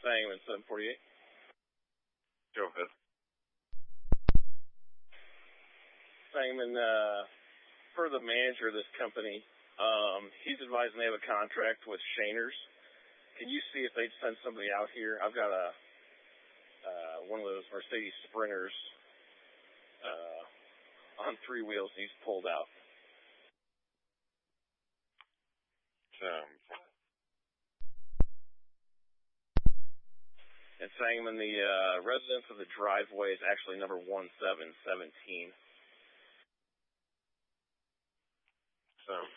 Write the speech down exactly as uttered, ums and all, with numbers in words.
Sangamon, seven forty-eight. Go ahead. Sangamon, uh, for the manager of this company, um, he's advising they have a contract with Shaner's. Can you see if they'd send somebody out here? I've got a uh, one of those Mercedes Sprinters uh, on three wheels, and he's pulled out. Um, And Sangamon, the uh, residence of the driveway is actually number one seven seventeen. so